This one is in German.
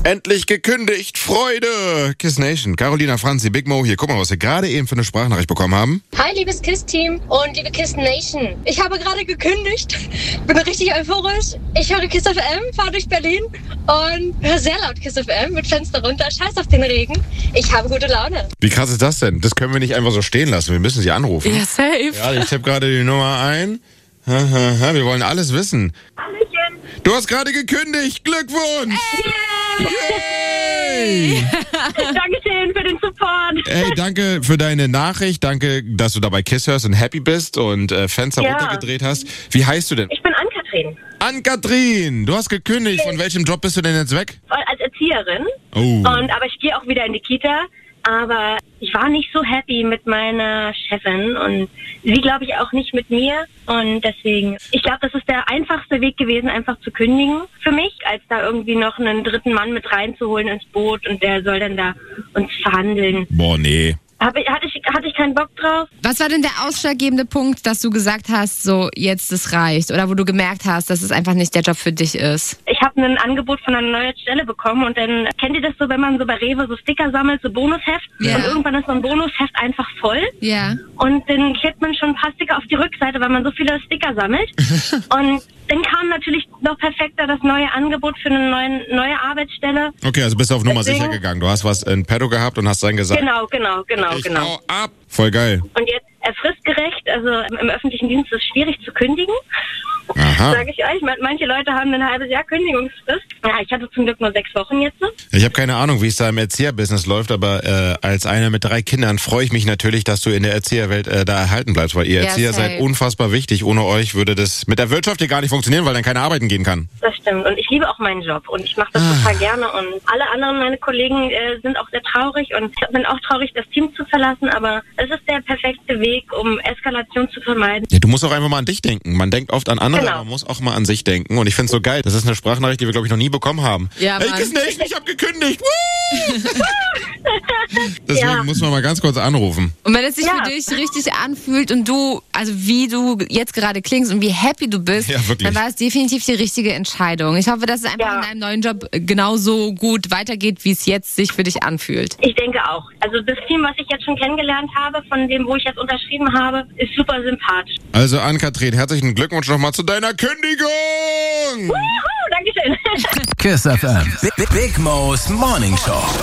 Endlich gekündigt, Freude! Kiss Nation, Carolina, Franzi, Big Mo hier. Guck mal, was wir gerade eben für eine Sprachnachricht bekommen haben. Hi, liebes KISS-Team und liebe KISS Nation. Ich habe gerade gekündigt, bin richtig euphorisch. Ich höre KISS FM, fahre durch Berlin und höre sehr laut KISS FM mit Fenster runter, scheiß auf den Regen. Ich habe gute Laune. Wie krass ist das denn? Das können wir nicht einfach so stehen lassen, wir müssen sie anrufen. Ja, safe. Ja, ich tippe gerade die Nummer ein. Wir wollen alles wissen. Du hast gerade gekündigt, Glückwunsch! Yay! Dankeschön für den Support. Hey, danke für deine Nachricht, danke, dass du dabei KISS hörst und happy bist und Fenster runtergedreht hast. Wie heißt du denn? Ich bin Ann-Kathrin. Ann-Kathrin, du hast gekündigt. Von welchem Job bist du denn jetzt weg? Als Erzieherin. Oh. Aber ich gehe auch wieder in die Kita. Aber ich war nicht so happy mit meiner Chefin und sie, glaube ich, auch nicht mit mir. Und deswegen, ich glaube, das ist der einfachste Weg gewesen, einfach zu kündigen für mich, als da irgendwie noch einen dritten Mann mit reinzuholen ins Boot und der soll dann da uns verhandeln. Boah, nee. Hatte ich keinen Bock drauf. Was war denn der ausschlaggebende Punkt, dass du gesagt hast, so jetzt das reicht? Oder wo du gemerkt hast, dass es einfach nicht der Job für dich ist? Ich habe ein Angebot von einer neuen Stelle bekommen und dann, kennt ihr das so, wenn man so bei Rewe so Sticker sammelt, so Bonusheft? Ja. Und irgendwann ist so ein Bonusheft einfach voll. Ja. Und dann klebt man schon ein paar Sticker auf die Rückseite, weil man so viele Sticker sammelt. Und dann kam natürlich noch perfekter das neue Angebot für eine neue Arbeitsstelle. Okay, also bist du auf Nummer sicher gegangen. Du hast was in petto gehabt und hast dann gesagt, Genau. ich hau ab. Voll geil. Und jetzt fristgerecht, also im öffentlichen Dienst ist es schwierig zu kündigen. Aha. Sage ich euch. Manche Leute haben ein halbes Jahr Kündigungsfrist. Ja, ich hatte zum Glück nur 6 Wochen jetzt. Ich habe keine Ahnung, wie es da im Erzieherbusiness läuft, aber als einer mit 3 Kindern freue ich mich natürlich, dass du in der Erzieherwelt da erhalten bleibst, weil ihr Ja, Erzieher safe. seid unfassbar wichtig. Ohne euch würde das mit der Wirtschaft hier gar nicht funktionieren, weil dann keiner arbeiten gehen kann. Das stimmt. Und ich liebe auch meinen Job und ich mache das total gerne. Und alle anderen, meine Kollegen, sind auch sehr traurig und ich bin auch traurig, das Team zu verlassen, aber es ist der perfekte Weg, um Eskalation zu vermeiden. Ja, du musst auch einfach mal an dich denken. Man denkt oft an andere, Genau. aber man muss auch mal an sich denken. Und ich finde es so geil. Das ist eine Sprachnachricht, die wir, glaube ich, noch nie bekommen haben. Ja, hey, Mann. Kiss Nation, ich habe gekündigt. Deswegen muss man mal ganz kurz anrufen. Und wenn es sich Ja. für dich richtig anfühlt und du, also wie du jetzt gerade klingst und wie happy du bist, Ja, wirklich. dann war es definitiv die richtige Entscheidung. Ich hoffe, dass es einfach Ja. in deinem neuen Job genauso gut weitergeht, wie es jetzt sich für dich anfühlt. Ich denke auch. Also das Team, was ich jetzt schon kennengelernt habe, von dem, wo ich jetzt unterschrieben habe, ist super sympathisch. Also Ann-Kathrin, herzlichen Glückwunsch nochmal zu deiner Kündigung. Dankeschön. Kiss FM. Big Mo's Morning Show.